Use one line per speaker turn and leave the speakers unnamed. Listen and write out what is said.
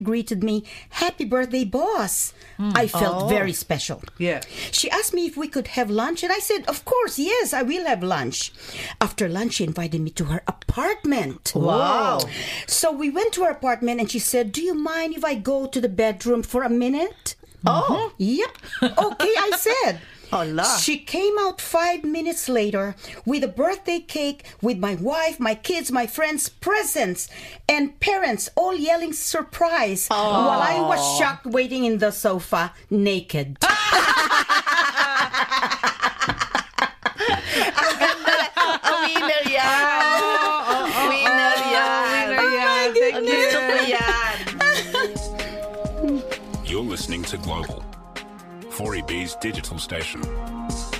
greeted me, "Happy birthday, boss." I felt very special.
Yeah.
She asked me if we could have lunch, and I said, "Of course, yes, I will have lunch." After lunch, she invited me to her apartment.
Wow.
So we went to her apartment, and she said, "Do you mind if I go to the bedroom for a minute?"
Oh.
Yep. Okay, I said.
Hola.
She came out 5 minutes later with a birthday cake, with my wife, my kids, my friends, presents, and parents all yelling surprise while I was shocked waiting in the sofa naked.
Winner yan. Winner yan.
Thank you.
Gusto ko yan.
You're listening to Global, 4EB's digital station.